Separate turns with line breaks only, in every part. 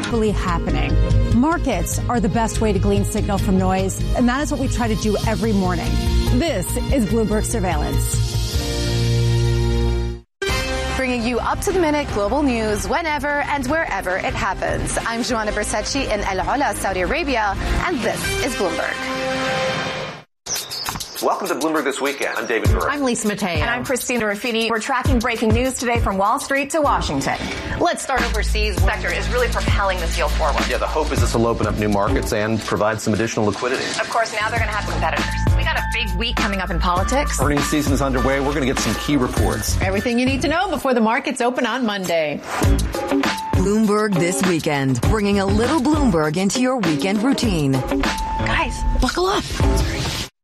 actually happening? Markets are the best way to glean signal from noise, and that is what we try to do every morning. This is Bloomberg Surveillance.
Bringing you up-to-the-minute global news whenever and wherever it happens. I'm Joanna Bersetchi in El Ula, Saudi Arabia, and this is Bloomberg.
Welcome to Bloomberg This Weekend. I'm David Gura.
I'm Lisa Mateo.
And I'm Christina Ruffini. We're tracking breaking news today from Wall Street to Washington.
Let's start overseas. The sector is really propelling this deal forward.
Yeah, the hope is this will open up new markets and provide some additional liquidity.
Of course, now they're going to have competitors. We got a big week coming up in politics.
Earnings season is underway. We're going to get some key reports.
Everything you need to know before the markets open on Monday.
Bloomberg This Weekend, bringing a little Bloomberg into your weekend routine.
Guys, buckle up. Sorry.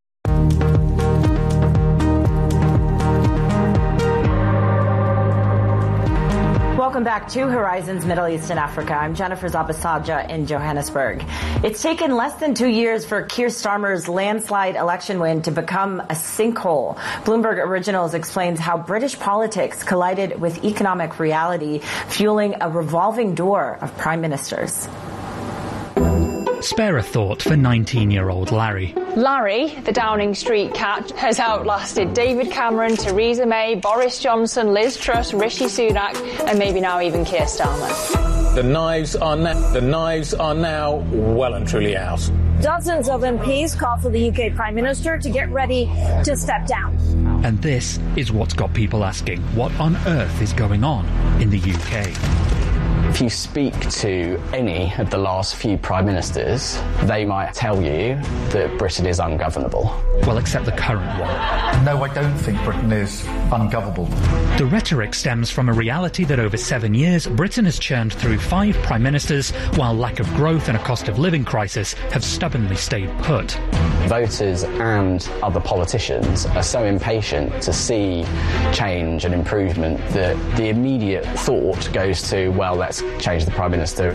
Welcome back to Horizons Middle East and Africa. I'm Jennifer Zabasaja in Johannesburg. It's taken less than 2 years for Keir Starmer's landslide election win to become a sinkhole. Bloomberg Originals explains how British politics collided with economic reality, fueling a revolving door of prime ministers.
Spare a thought for 19-year-old Larry.
Larry, the Downing Street cat, has outlasted David Cameron, Theresa May, Boris Johnson, Liz Truss, Rishi Sunak, and maybe now even Keir Starmer.
The knives are now well and truly out.
Dozens of MPs call for the UK Prime Minister to get ready to step down.
And this is what's got people asking, what on earth is going on in the UK?
If you speak to any of the last few prime ministers, they might tell you that Britain is ungovernable.
Well, except the current one.
No, I don't think Britain is ungovernable.
The rhetoric stems from a reality that over 7 years, Britain has churned through 5 prime ministers, while lack of growth and a cost of living crisis have stubbornly stayed put.
Voters and other politicians are so impatient to see change and improvement that the immediate thought goes to, well, let's change the Prime Minister.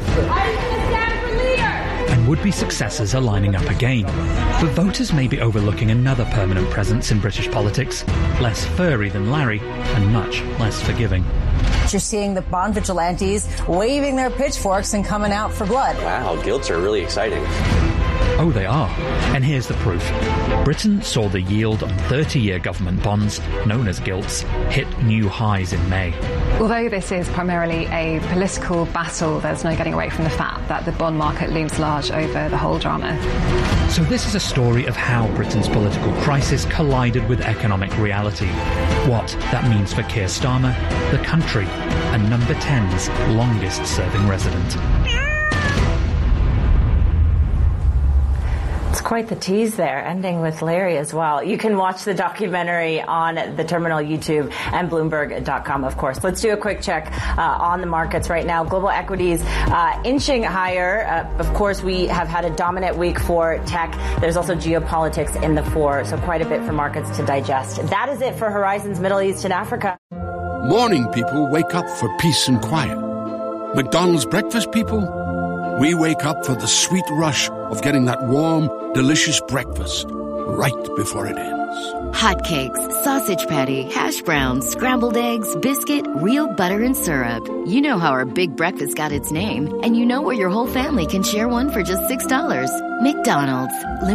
And would-be successors are lining up again. But voters may be overlooking another permanent presence in British politics, less furry than Larry and much less forgiving.
You're seeing the bond vigilantes waving their pitchforks and coming out for blood.
Wow, gilts are really exciting.
Oh, they are. And here's the proof. Britain saw the yield on 30-year government bonds, known as gilts, hit new highs in May.
Although this is primarily a political battle, there's no getting away from the fact that the bond market looms large over the whole drama.
So this is a story of how Britain's political crisis collided with economic reality. What that means for Keir Starmer, the country, and Number 10's longest-serving resident.
It's quite the tease there, ending with Larry as well. You can watch the documentary on the Terminal YouTube and Bloomberg.com, of course. Let's do a quick check on the markets right now. Global equities inching higher. Of course, we have had a dominant week for tech. There's also geopolitics in the fore, so quite a bit for markets to digest. That is it for Horizons Middle East and Africa.
Morning people wake up for peace and quiet. McDonald's breakfast people, we wake up for the sweet rush of getting that warm, delicious breakfast right before it ends.
Hotcakes, sausage patty, hash browns, scrambled eggs, biscuit, real butter and syrup. You know how our big breakfast got its name, and you know where your whole family can share one for just $6. McDonald's.